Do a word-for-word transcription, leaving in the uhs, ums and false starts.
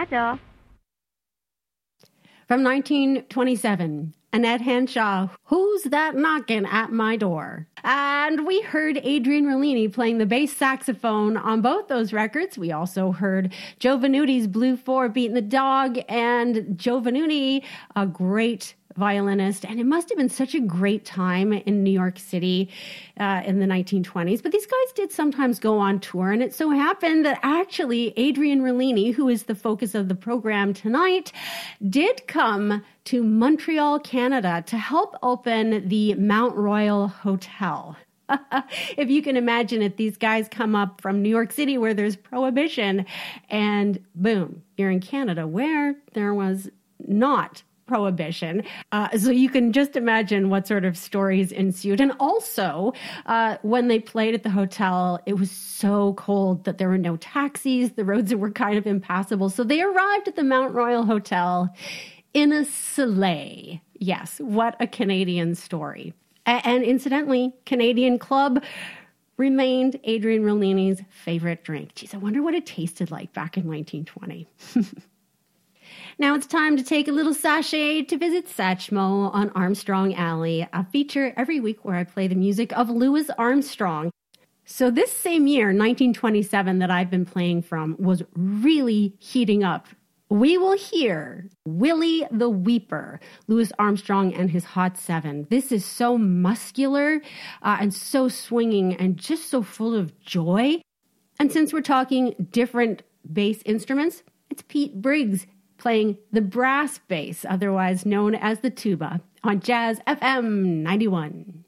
맞아. From nineteen twenty-seven, Annette Hanshaw, Who's That Knockin' at My Door? And we heard Adrian Rollini playing the bass saxophone on both those records. We also heard Joe Venuti's Blue Four Beating the Dog, and Joe Venuti, a great violinist, and it must have been such a great time in New York City uh, in the nineteen twenties. But these guys did sometimes go on tour, and it so happened that actually Adrian Rollini, who is the focus of the program tonight, did come to Montreal, Canada to help open the Mount Royal Hotel. If you can imagine it, these guys come up from New York City where there's prohibition, and boom, you're in Canada where there was not prohibition. Uh, so you can just imagine what sort of stories ensued. And also, uh, when they played at the hotel, it was so cold that there were no taxis. The roads were kind of impassable. So they arrived at the Mount Royal Hotel in a sleigh. Yes, what a Canadian story. A- and incidentally, Canadian Club remained Adrian Rollini's favorite drink. Geez, I wonder what it tasted like back in nineteen twenty. Now it's time to take a little sachet to visit Satchmo on Armstrong Alley, a feature every week where I play the music of Louis Armstrong. So this same year, nineteen twenty-seven, that I've been playing from was really heating up. We will hear Willie the Weeper, Louis Armstrong and his Hot Seven. This is so muscular uh, and so swinging and just so full of joy. And since we're talking different bass instruments, it's Pete Briggs playing the brass bass, otherwise known as the tuba, on Jazz F M ninety-one.